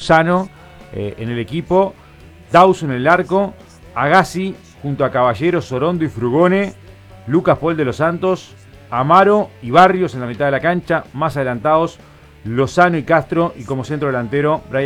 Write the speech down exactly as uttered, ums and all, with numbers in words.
sano eh, en el equipo, Dawson en el arco, Agassi junto a Caballero, Sorondo y Frugone, Lucas Paul de los Santos, Amaro y Barrios en la mitad de la cancha, más adelantados Lozano y Castro, y como centro delantero Brian